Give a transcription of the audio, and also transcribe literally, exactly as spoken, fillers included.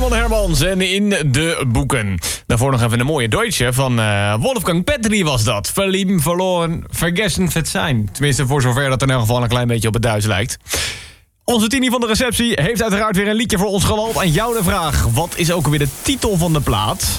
Raymond Hermans en in de boeken. Daarvoor nog even een mooie Deutsche van uh, Wolfgang Petri was dat. Verlieben, verloren, vergessen, verzeihen. Tenminste, voor zover dat in elk geval een klein beetje op het Duits lijkt. Onze Tini van de receptie heeft uiteraard weer een liedje voor ons geland. Aan jou de vraag, wat is ook weer de titel van de plaat?